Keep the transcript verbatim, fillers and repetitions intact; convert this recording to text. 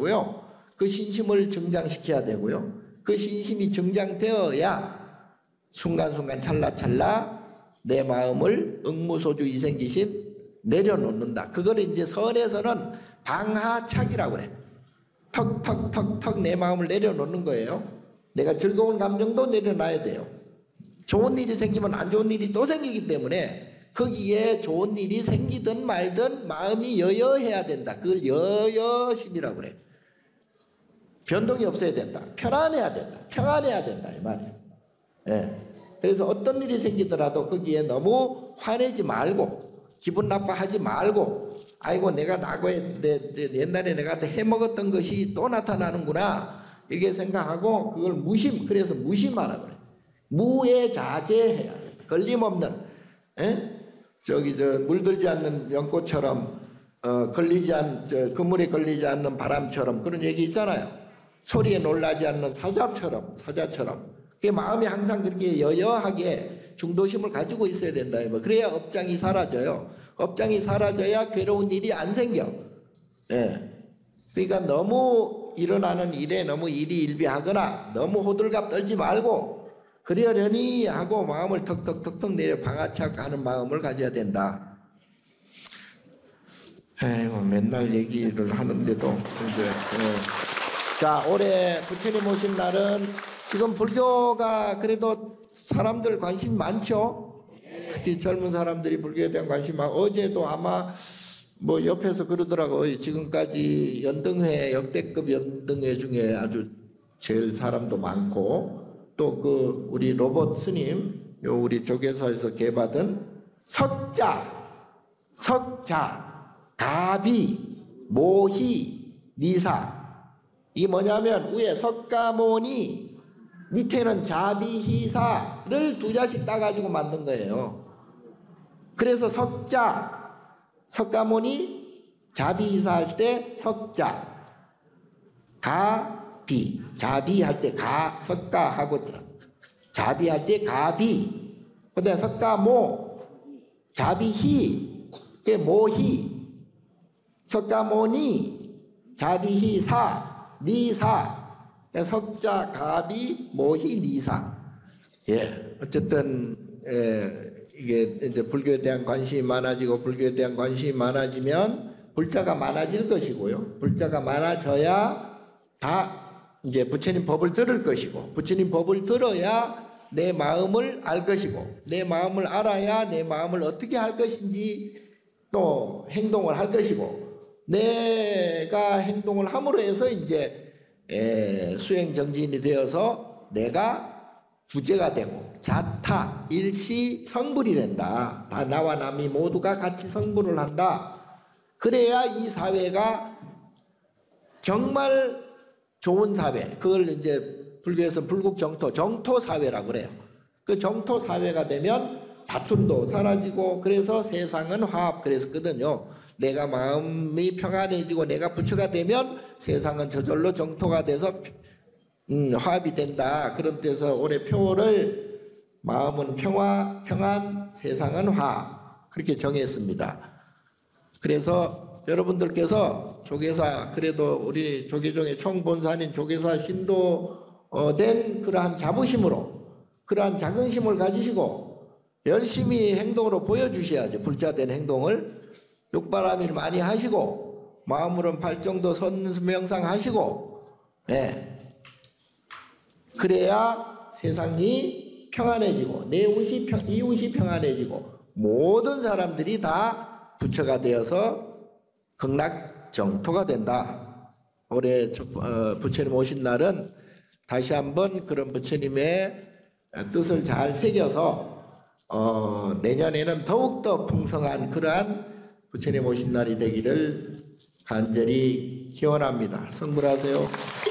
되고요. 그 신심을 증장시켜야 되고요. 그 신심이 증장되어야 순간순간 찰나찰나 내 마음을 응무소주 이생기심 내려놓는다. 그걸 이제 선에서는 방하착이라고 그래. 턱턱턱턱 내 마음을 내려놓는 거예요. 내가 즐거운 감정도 내려놔야 돼요. 좋은 일이 생기면 안 좋은 일이 또 생기기 때문에 거기에 좋은 일이 생기든 말든 마음이 여여해야 된다. 그걸 여여심이라고 그래. 변동이 없어야 된다. 편안해야 된다. 평안해야 된다 이 말이에요. 예. 그래서 어떤 일이 생기더라도 거기에 너무 화내지 말고 기분 나빠하지 말고 아이고 내가 나고에 내, 내, 옛날에 내가 해먹었던 것이 또 나타나는구나 이렇게 생각하고 그걸 무심 그래서 무심하라 그래. 무해자제해야 돼. 걸림없는 에? 저기 저 물들지 않는 연꽃처럼 어, 걸리지 않 저 그물에 걸리지 않는 바람처럼 그런 얘기 있잖아요. 소리에 놀라지 않는 사자처럼 사자처럼 그 마음이 항상 그렇게 여여하게 중도심을 가지고 있어야 된다. 뭐 그래야 업장이 사라져요. 업장이 사라져야 괴로운 일이 안 생겨. 예. 그러니까 너무 일어나는 일에 너무 일이 일비하거나 너무 호들갑 떨지 말고 그러려니 하고 마음을 턱턱턱턱 내려 방아착하는 마음을 가져야 된다. 에이고 맨날 얘기를 하는데도 이제 예. 자 올해 부처님 오신 날은 지금 불교가 그래도 사람들 관심 많죠. 특히 젊은 사람들이 불교에 대한 관심 많고 어제도 아마 뭐 옆에서 그러더라고요. 지금까지 연등회 역대급 연등회 중에 아주 제일 사람도 많고 또 그 우리 로봇 스님 요 우리 조계사에서 개받은 석자 석자 가비 모희 니사 이게 뭐냐면 위에 석가모니 밑에는 자비희사를 두 자씩 따가지고 만든 거예요. 그래서 석자, 석가모니 자비희사 할 때 석자, 가비, 자비 할 때 가, 석가하고 자비 할 때 가비, 그 다음에 석가모, 자비희, 그게 모희, 석가모니, 자비희사, 니사, 석자, 가비, 모희, 니사. 예, 어쨌든 예, 이게 이제 불교에 대한 관심이 많아지고 불교에 대한 관심이 많아지면 불자가 많아질 것이고요. 불자가 많아져야 다 이제 부처님 법을 들을 것이고 부처님 법을 들어야 내 마음을 알 것이고 내 마음을 알아야 내 마음을 어떻게 할 것인지 또 행동을 할 것이고 내가 행동을 함으로 해서 이제 에, 수행정진이 되어서 내가 부재가 되고 자타 일시 성불이 된다. 다 나와 남이 모두가 같이 성불을 한다. 그래야 이 사회가 정말 좋은 사회, 그걸 이제 불교에서 불국정토 정토사회라고 그래요. 그 정토사회가 되면 다툼도 사라지고 그래서 세상은 화합 그랬거든요. 내가 마음이 평안해지고 내가 부처가 되면 세상은 저절로 정토가 돼서 음, 화합이 된다. 그런 데서 올해 표를 마음은 평화, 평안, 세상은 화합 그렇게 정했습니다. 그래서 여러분들께서 조계사 그래도 우리 조계종의 총본사인 조계사 신도된 그러한 자부심으로 그러한 자긍심을 가지시고 열심히 행동으로 보여주셔야죠. 불자된 행동을 육바라밀 많이 하시고 마음으로는 팔정도 선명상 하시고 예. 그래야 세상이 평안해지고 내 이웃이, 평, 이웃이 평안해지고 모든 사람들이 다 부처가 되어서 극락정토가 된다. 올해 부처님 오신 날은 다시 한번 그런 부처님의 뜻을 잘 새겨서 어, 내년에는 더욱더 풍성한 그러한 부처님 오신 날이 되기를 간절히 기원합니다. 성불하세요.